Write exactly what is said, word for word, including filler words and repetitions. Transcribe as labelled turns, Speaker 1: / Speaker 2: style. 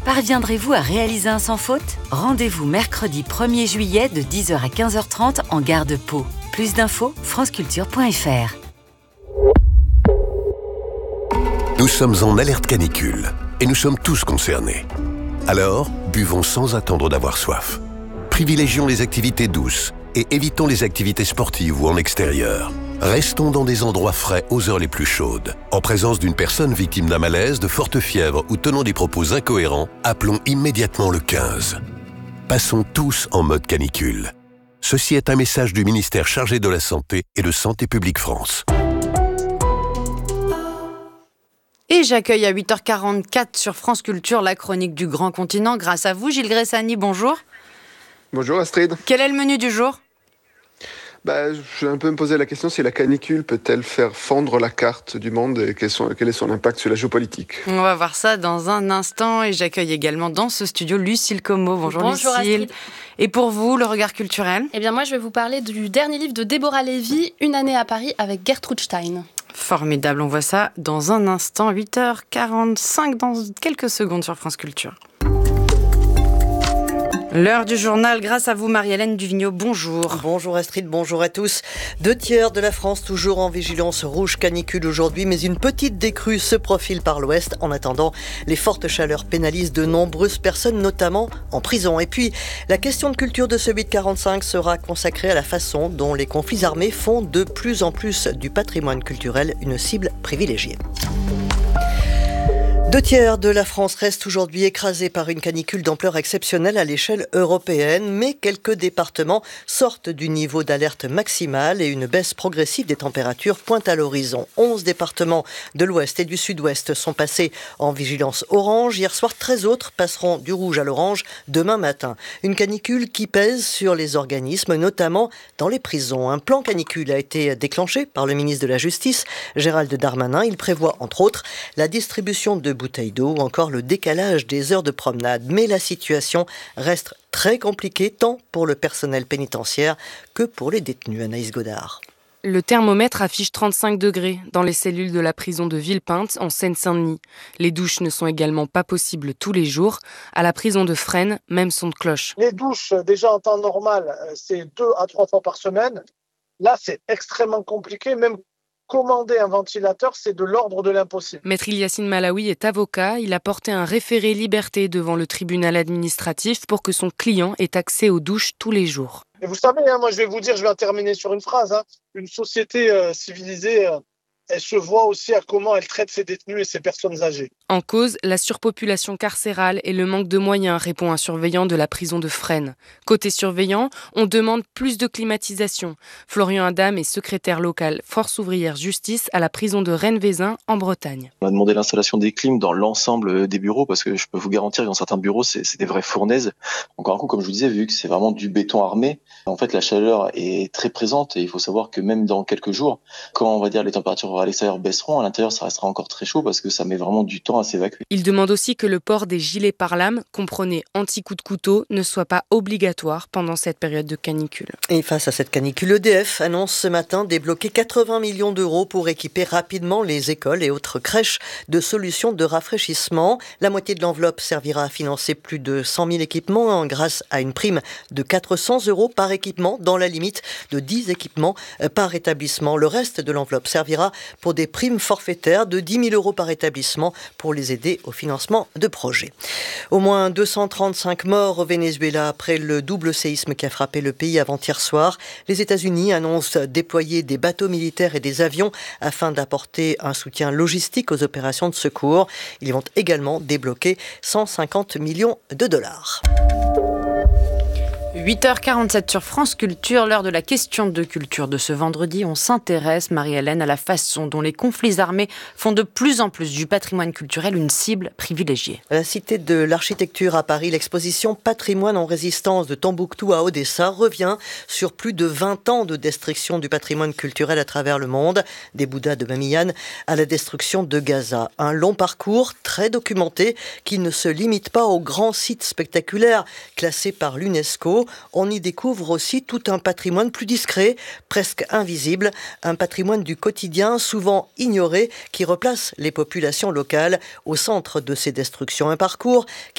Speaker 1: Parviendrez-vous à réaliser un sans faute ? Rendez-vous mercredi premier juillet de dix heures à quinze heures trente en gare de Pau. Plus d'infos, franceculture point f r.
Speaker 2: Nous sommes en alerte canicule et nous sommes tous concernés. Alors, buvons sans attendre d'avoir soif. Privilégions les activités douces et évitons les activités sportives ou en extérieur. Restons dans des endroits frais aux heures les plus chaudes. En présence d'une personne victime d'un malaise, de forte fièvre ou tenant des propos incohérents, appelons immédiatement le quinze. Passons tous en mode canicule. Ceci est un message du ministère chargé de la Santé et de Santé publique France.
Speaker 3: Et j'accueille à huit heures quarante-quatre sur France Culture la chronique du Grand Continent. Grâce à vous, Gilles Gressani, bonjour.
Speaker 4: Bonjour Astrid.
Speaker 3: Quel est le menu du jour ?
Speaker 4: Bah, je vais un peu me poser la question si la canicule peut-elle faire fondre la carte du monde et quel, sont, quel est son impact sur la géopolitique.
Speaker 3: On va voir ça dans un instant et j'accueille également dans ce studio Lucille Como. Bonjour,
Speaker 5: Bonjour
Speaker 3: Lucille.
Speaker 5: Astrid.
Speaker 3: Et pour vous, le regard culturel ?
Speaker 5: Eh bien moi je vais vous parler du dernier livre de Déborah Lévy, Une année à Paris avec Gertrude Stein.
Speaker 3: Formidable, on voit ça dans un instant, huit heures quarante-cinq dans quelques secondes sur France Culture. L'heure du journal, grâce à vous Marie-Hélène Duvigneau, bonjour.
Speaker 6: Bonjour Astrid, bonjour à tous. Deux tiers de la France toujours en vigilance rouge canicule aujourd'hui, mais une petite décrue se profile par l'ouest. En attendant, les fortes chaleurs pénalisent de nombreuses personnes, notamment en prison. Et puis, la question de culture de ce huit quarante-cinq sera consacrée à la façon dont les conflits armés font de plus en plus du patrimoine culturel une cible privilégiée. Deux tiers de la France restent aujourd'hui écrasés par une canicule d'ampleur exceptionnelle à l'échelle européenne, mais quelques départements sortent du niveau d'alerte maximale et une baisse progressive des températures pointe à l'horizon. onze départements de l'ouest et du sud-ouest sont passés en vigilance orange. Hier soir, treize autres passeront du rouge à l'orange demain matin. Une canicule qui pèse sur les organismes, notamment dans les prisons. Un plan canicule a été déclenché par le ministre de la Justice, Gérald Darmanin. Il prévoit, entre autres, la distribution de bouteilles d'eau ou encore le décalage des heures de promenade. Mais la situation reste très compliquée tant pour le personnel pénitentiaire que pour les détenus. Anaïs Godard.
Speaker 7: Le thermomètre affiche trente-cinq degrés dans les cellules de la prison de Villepinte en Seine-Saint-Denis. Les douches ne sont également pas possibles tous les jours. À la prison de Fresnes, même son de cloche.
Speaker 8: Les douches, déjà en temps normal, c'est deux à trois fois par semaine. Là, c'est extrêmement compliqué, même commander un ventilateur, c'est de l'ordre de l'impossible.
Speaker 7: Maître Ilyasine Malawi est avocat. Il a porté un référé liberté devant le tribunal administratif pour que son client ait accès aux douches tous les jours.
Speaker 8: Et vous savez, hein, moi je vais vous dire, je vais en terminer sur une phrase. Hein. Une société euh, civilisée, euh, elle se voit aussi à comment elle traite ses détenus et ses personnes âgées.
Speaker 7: En cause, la surpopulation carcérale et le manque de moyens, répond un surveillant de la prison de Fresnes. Côté surveillant, on demande plus de climatisation. Florian Adam est secrétaire local Force ouvrière justice à la prison de Rennes-Vézin en Bretagne.
Speaker 9: On a demandé l'installation des clims dans l'ensemble des bureaux parce que je peux vous garantir que dans certains bureaux, c'est, c'est des vraies fournaises. Encore un coup, comme je vous disais, vu que c'est vraiment du béton armé, en fait, la chaleur est très présente et il faut savoir que même dans quelques jours, quand on va dire les températures à l'extérieur baisseront, à l'intérieur, ça restera encore très chaud parce que ça met vraiment du temps à s'évacuer.
Speaker 7: Il demande aussi que le port des gilets pare-lames, comprenez anti-coup de couteau, ne soit pas obligatoire pendant cette période de canicule.
Speaker 6: Et face à cette canicule, E D F annonce ce matin débloquer quatre-vingts millions d'euros pour équiper rapidement les écoles et autres crèches de solutions de rafraîchissement. La moitié de l'enveloppe servira à financer plus de cent mille équipements hein, grâce à une prime de quatre cents euros par équipement dans la limite de dix équipements par établissement. Le reste de l'enveloppe servira pour des primes forfaitaires de dix mille euros par établissement pour les aider au financement de projets. Au moins deux cent trente-cinq morts au Venezuela après le double séisme qui a frappé le pays avant-hier soir. Les États-Unis annoncent déployer des bateaux militaires et des avions afin d'apporter un soutien logistique aux opérations de secours. Ils vont également débloquer cent cinquante millions de dollars.
Speaker 3: huit heures quarante-sept sur France Culture, l'heure de la question de culture de ce vendredi. On s'intéresse, Marie-Hélène, à la façon dont les conflits armés font de plus en plus du patrimoine culturel une cible privilégiée.
Speaker 6: À la Cité de l'Architecture à Paris, l'exposition Patrimoine en résistance de Tombouctou à Odessa revient sur plus de vingt ans de destruction du patrimoine culturel à travers le monde, des Bouddhas de Bamiyan à la destruction de Gaza. Un long parcours très documenté qui ne se limite pas aux grands sites spectaculaires classés par l'UNESCO. On y découvre aussi tout un patrimoine plus discret, presque invisible, un patrimoine du quotidien souvent ignoré qui replace les populations locales au centre de ces destructions. Un parcours